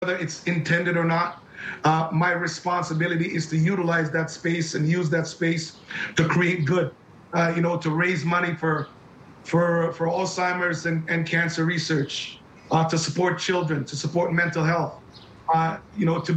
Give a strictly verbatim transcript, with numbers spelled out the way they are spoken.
whether it's intended or not. Uh, my responsibility is to utilize that space and use that space to create good, uh, you know, to raise money for for for Alzheimer's and, and cancer research, uh, to support children, to support mental health, uh, you know, to